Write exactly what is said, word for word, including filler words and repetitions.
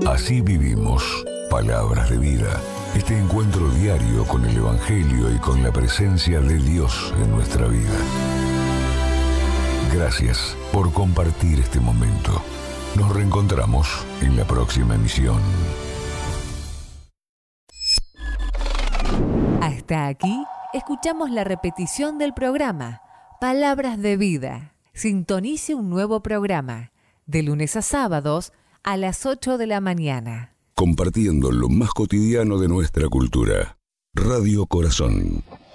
Así vivimos. Palabras de vida. Este encuentro diario con el Evangelio y con la presencia de Dios en nuestra vida. Gracias por compartir este momento. Nos reencontramos en la próxima emisión. Hasta aquí, escuchamos la repetición del programa Palabras de Vida. Sintonice un nuevo programa, de lunes a sábados a las ocho de la mañana. Compartiendo lo más cotidiano de nuestra cultura. Radio Corazón.